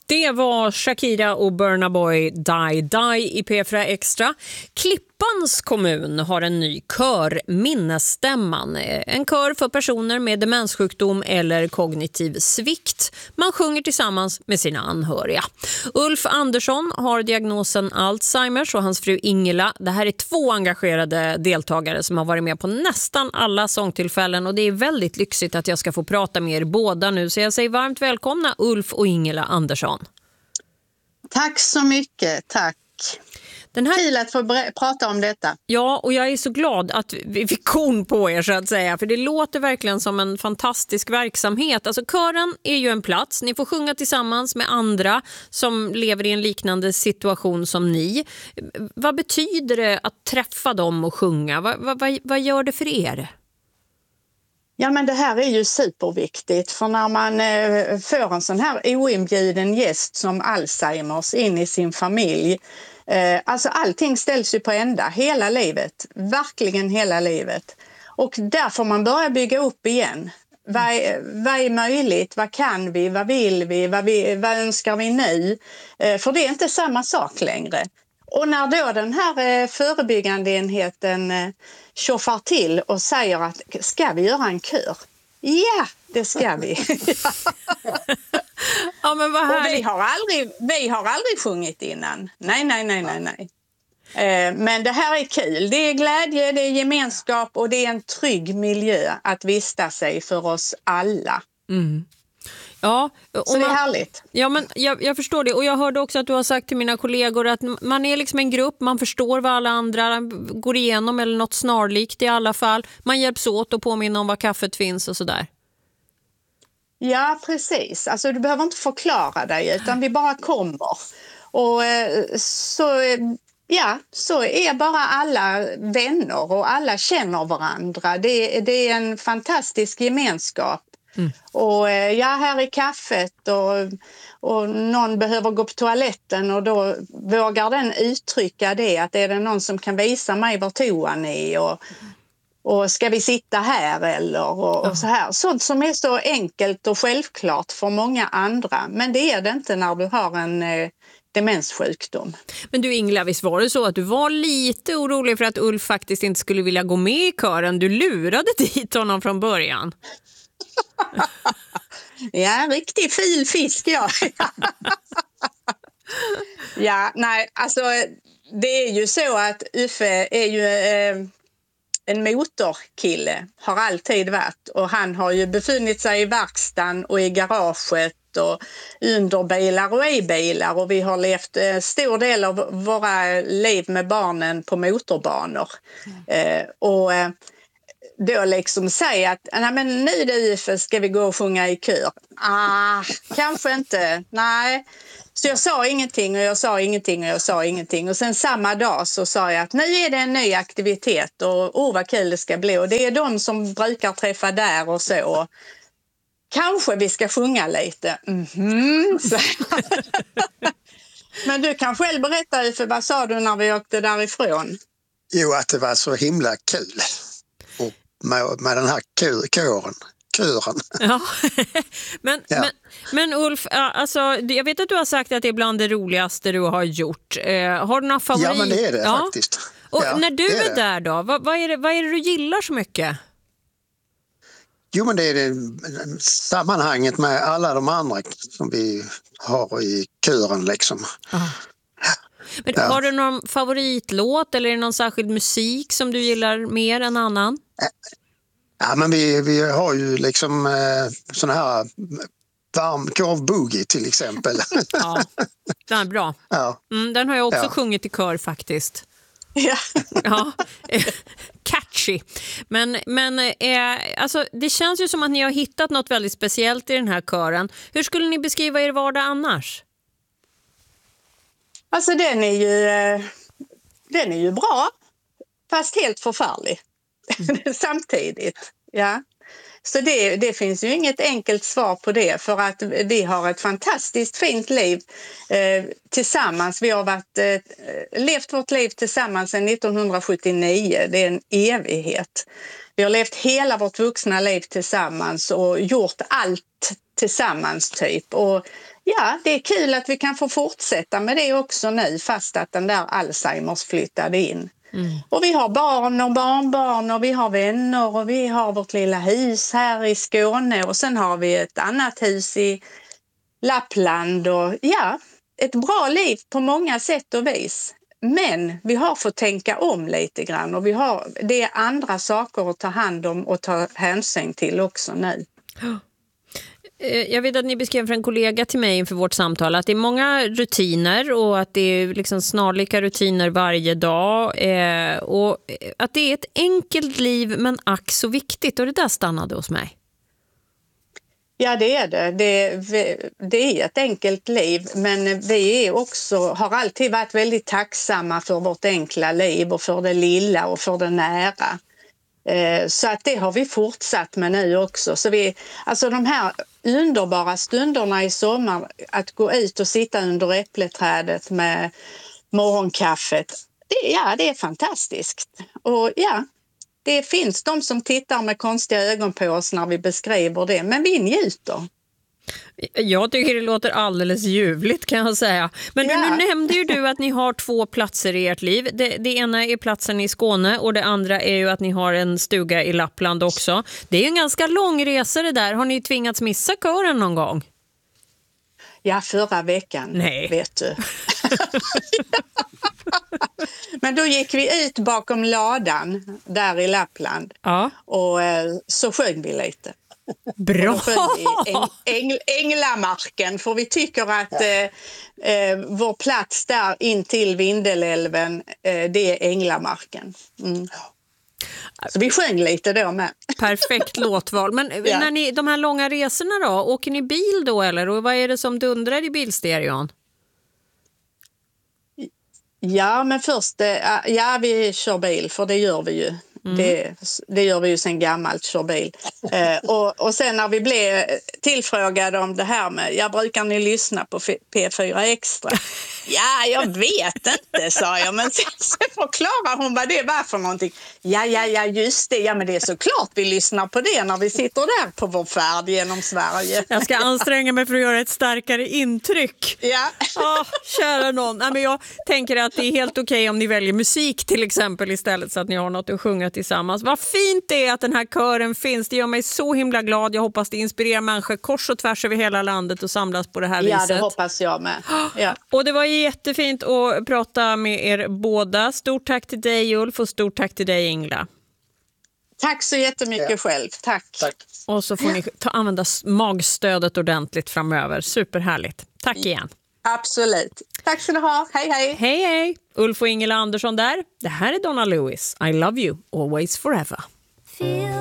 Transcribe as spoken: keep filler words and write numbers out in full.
Det var Shakira och Burna Boy Die Die i P fyra Extra. Klippans kommun har en ny kör, Minnesstämman. En kör för personer med demenssjukdom eller kognitiv svikt. Man sjunger tillsammans med sina anhöriga. Ulf Andersson har diagnosen Alzheimers och hans fru Ingela. Det här är två engagerade deltagare som har varit med på nästan alla sångtillfällen. Och det är väldigt lyxigt att jag ska få prata med er båda nu. Så jag säger varmt välkomna Ulf och Ingela Andersson. Tack så mycket, tack. Den här... Kul att få ber- prata om detta. Ja, och jag är så glad att vi fick kon på er så att säga. För det låter verkligen som en fantastisk verksamhet. Alltså kören är ju en plats. Ni får sjunga tillsammans med andra som lever i en liknande situation som ni. Vad betyder det att träffa dem och sjunga? Vad, vad, vad gör det för er? Ja, men det här är ju superviktigt, för när man eh, får en sån här oinbjuden gäst som Alzheimers in i sin familj, eh, alltså allting ställs ju på ända hela livet, verkligen hela livet. Och där får man börja bygga upp igen. Vad är, vad är möjligt? Vad kan vi? Vad vill vi? Vad, vi, vad önskar vi nu? Eh, för det är inte samma sak längre. Och när då den här förebyggande enheten tjoffar till och säger att ska vi göra en kör? Ja, det ska vi. Ja, men vad härligt. Och vi har aldrig, vi har aldrig sjungit innan. Nej, nej, nej, nej, nej. Men det här är kul. Det är glädje, det är gemenskap och det är en trygg miljö att vistas i för oss alla. Mm. Ja, och så det är man, härligt. Ja, men jag, jag förstår det. Och jag hörde också att du har sagt till mina kollegor att man är liksom en grupp, man förstår vad alla andra går igenom eller något snarlikt i alla fall. Man hjälps åt och påminner om var kaffet finns och sådär. Ja, precis. Alltså du behöver inte förklara dig utan vi bara kommer. Och så, ja, så är bara alla vänner och alla känner varandra. Det, det är en fantastisk gemenskap. Mm. Och ja, här är kaffet och, och någon behöver gå på toaletten och då vågar den uttrycka det, att är det någon som kan visa mig var toan är och, och ska vi sitta här eller och, och så här. Sånt som är så enkelt och självklart för många andra, men det är det inte när du har en eh, demenssjukdom. Men du Ingela, visst var det så att du var lite orolig för att Ulf faktiskt inte skulle vilja gå med i kören? Du lurade dit honom från början. Ja, riktig filfisk, ja. Ja, nej, alltså det är ju så att Uffe är ju eh, en motorkille, har alltid varit, och han har ju befunnit sig i verkstaden och i garaget och under bilar och i bilar, och vi har levt eh, stor del av våra liv med barnen på motorbanor. Mm. Eh, och eh, då liksom säga att nej, men nu du Uffe, ska vi gå och sjunga i kör? Ah, kanske inte, nej. Så jag sa ingenting och jag sa ingenting och jag sa ingenting. Och sen samma dag så sa jag att nu är det en ny aktivitet och oh, vad kul det ska bli. Och det är de som brukar träffa där och så. Kanske vi ska sjunga lite. Mm-hmm. Men du kan själv berätta Uffe, vad sa du när vi åkte därifrån? Jo, att det var så himla kul. Och med, med den här kören. Kören. Ja. men, ja. men, men Ulf, alltså, jag vet att du har sagt att det är bland det roligaste du har gjort. Eh, har du några favoriter? Ja, men det är det ja. faktiskt. Och ja, när du är, är det. där då, vad, vad, är det, vad är det du gillar så mycket? Jo, men det är det sammanhanget med alla de andra som vi har i kören liksom. Aha. Men ja. Har du någon favoritlåt eller är det någon särskild musik som du gillar mer än annan? Ja, men vi, vi har ju liksom eh, sån här varmkorv boogie till exempel. Ja, den är bra. Ja. Mm, den har jag också ja. sjungit i kör faktiskt. Ja. Ja. Catchy. Men, men eh, alltså, det känns ju som att ni har hittat något väldigt speciellt i den här kören. Hur skulle ni beskriva er vardag annars? Alltså den är ju, den är ju bra, fast helt förfärlig mm. samtidigt. Ja. Så det, det finns ju inget enkelt svar på det, för att vi har ett fantastiskt fint liv eh, tillsammans. Vi har varit, eh, levt vårt liv tillsammans sedan nittonhundrasjuttionio, det är en evighet. Vi har levt hela vårt vuxna liv tillsammans och gjort allt tillsammans typ. Och ja, det är kul att vi kan få fortsätta med det också nu fast att den där Alzheimers flyttade in. Mm. Och vi har barn och barnbarn och vi har vänner och vi har vårt lilla hus här i Skåne och sen har vi ett annat hus i Lappland och ja, ett bra liv på många sätt och vis. Men vi har fått tänka om lite grann och vi har, det är andra saker att ta hand om och ta hänsyn till också nu. Jag vet att ni beskrev för en kollega till mig inför vårt samtal att det är många rutiner och att det är liksom snarlika rutiner varje dag och att det är ett enkelt liv men ack så viktigt och det där stannade hos mig. Ja, det är det. det. Det är ett enkelt liv, men vi är också, har alltid varit väldigt tacksamma för vårt enkla liv och för det lilla och för det nära. Så att det har vi fortsatt med nu också. Så vi, alltså de här underbara stunderna i sommar, att gå ut och sitta under äppleträdet med morgonkaffet, det, ja, det är fantastiskt. Och ja, det finns de som tittar med konstiga ögon på oss när vi beskriver det, men vi njuter. Jag tycker det låter alldeles ljuvligt kan jag säga. Men ja. Nu nämnde ju du att ni har två platser i ert liv. Det, det ena är platsen i Skåne och det andra är ju att ni har en stuga i Lappland också. Det är ju en ganska lång resa det där. Har ni tvingats missa kören någon gång? Ja, förra veckan. Nej. Vet du. Men då gick vi ut bakom ladan där i Lappland ja. och så sjöng vi lite. Bra! Äng, äng, Änglamarken, för vi tycker att eh, eh, vår plats där in till Vindelälven, eh, det är Änglamarken. Mm. Så vi sjöng lite då med. Perfekt låtval. Men ja. när ni, de här långa resorna då, åker ni bil då eller? Och vad är det som dundrar i bilstereon? Ja, men först, ja vi kör bil för det gör vi ju. Mm. Det, det gör vi ju sen gammalt, kör bil. Eh, och, och sen när vi blev tillfrågade om det här med, jag brukar ni lyssna på P fyra Extra? Ja, jag vet inte, sa jag. Men sen så förklarar hon vad det var för någonting. Ja, ja, ja, just det. Ja, men det är såklart vi lyssnar på det när vi sitter där på vår färd genom Sverige. Jag ska anstränga mig för att göra ett starkare intryck. Ja. Oh, kära någon. Nej, men jag tänker att det är helt okej om ni väljer musik till exempel istället så att ni har något att sjunga tillsammans. Vad fint det är att den här kören finns. Det gör mig så himla glad. Jag hoppas det inspirerar människor kors och tvärs över hela landet och samlas på det här ja, viset. Ja, det hoppas jag med. Ja. Och det var jättefint att prata med er båda. Stort tack till dig Ulf och stort tack till dig Ingela. Tack så jättemycket ja. själv. Tack. Tack. Och så får ni ta, använda magstödet ordentligt framöver. Superhärligt. Tack igen. Absolut. Tack ska du ha. Hej, hej. Hej, hej. Ulf och Ingela Andersson där. Det här är Donna Lewis. I love you always forever.